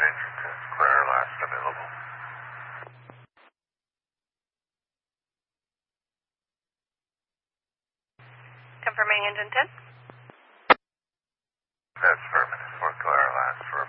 engine 10, clear last available. Confirming engine 10. That's affirmative, 4 clear last for